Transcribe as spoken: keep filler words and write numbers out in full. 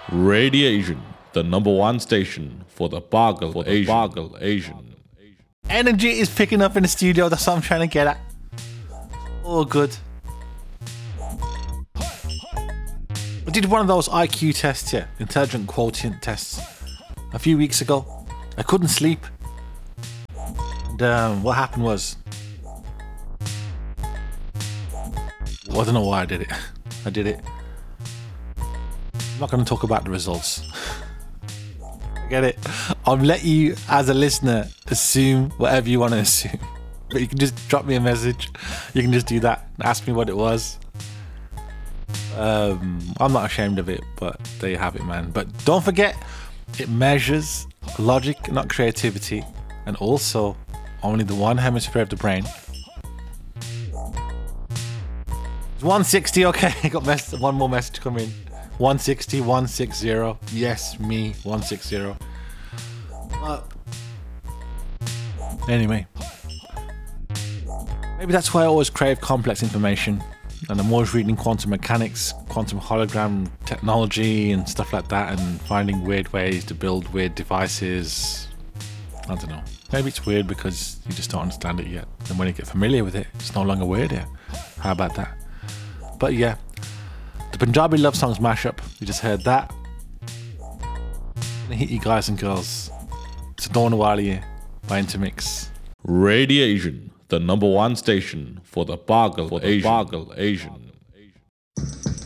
Radiation, the number one station for the Bargle for the Asian. Bargle Asian. Energy is picking up in the studio. That's what I'm trying to get at. All good. I did one of those I Q tests here, intelligent quotient tests, a few weeks ago. I couldn't sleep. And um, what happened was, well, I don't know why I did it. I did it. I'm not going to talk about the results. I get it. I'll let you, as a listener, assume whatever you want to assume. But you can just drop me a message. You can just do that and ask me what it was. Um, I'm not ashamed of it, but there you have it, man. But don't forget, it measures logic, not creativity, and also only the one hemisphere of the brain. It's one sixty, okay. I got mess- one more message coming. one sixty, one sixty. Yes, me, one sixty. Uh, anyway. Maybe that's why I always crave complex information. And I'm always reading quantum mechanics, quantum hologram technology and stuff like that, and finding weird ways to build weird devices. I don't know. Maybe it's weird because you just don't understand it yet. And when you get familiar with it, it's no longer weird yet. How about that? But yeah, the Punjabi love songs mashup. You just heard that. I'm gonna hit you guys and girls. It's Dawn Waliye by Intermix. Radiation, the number one station for the Bargle for the Asian. Bargle Asian.